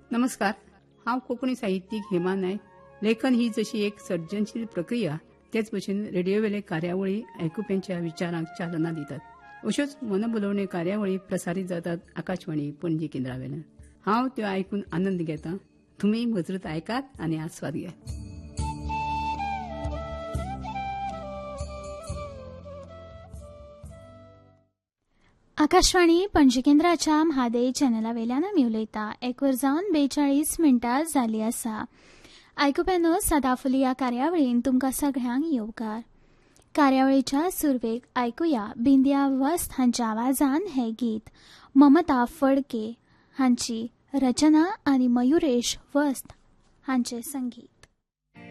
नमस्कार. हांव कोंकणी साहित्यीक हेमा नायक. लेखन ही जशी एक सर्जनशील प्रक्रिया तेच भशेन रेडिओवेले कार्यावळी आयकुप्यांच्या विचारांक चालना दितात. अश्योच मनभुलोवणी कार्यावळी प्रसारीत जातात आकाशवाणी पणजी केंद्रावेल्यान. हांव त्यो आयकून आनंद घेतां. तुमी मजरत आयकात आनी आस्वाद घेयात. आकाशवाणी पणजी केंद्राच्या म्हादय चॅनलावेल्यान आमी उलयता. 1:42 जाली आसा. आयकुप्यानो, सदाफुली ह्या कार्यावळीन तुमकां सगळ्यांक येवकार. कार्यावळीच्या सुरवेक आयकुया बिंदिया वस्त हांच्या आवाजान हे गीत. ममता फडके हांची रचना आनी मयुरेश वस्त हांचे संगीत.